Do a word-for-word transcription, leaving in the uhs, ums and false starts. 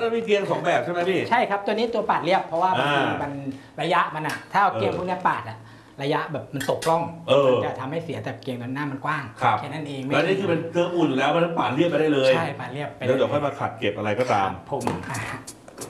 มันมีเกียงสองแบบใช่ไหมพี่ใช่ครับตัวนี้ตัวปาดเรียบเพราะว่ามันระยะมันอ่ะถ้าเอาเกียงพวกนี้ปาดอ่ะระยะแบบมันตกกล้องมันจะทำให้เสียแต่เกียงด้านหน้ามันกว้างแค่นั้นเองแล้วนี่คือเป็นเครื่องอุ่นอยู่แล้วมันปาดเรียบไปได้เลยใช่ปาดเรียบไปแล้วเดี๋ยวค่อยมาขัดเก็บอะไรก็ตามผม